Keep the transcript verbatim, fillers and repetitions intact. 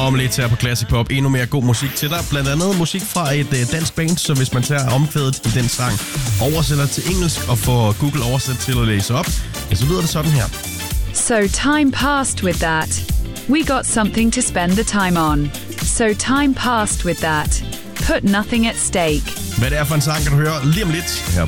Om lidt her på Classic Pop endnu mere god musik til dig. Blandt andet musik fra et uh, dansk band, så hvis man tager omkvædet i den sang, oversætter til engelsk og får Google oversat til at læse op, ja, så lyder det sådan her. So time passed with that. We got something to spend the time on. So time passed with that. Put nothing at stake. Hvad det er for en sang, kan du høre lige om lidt her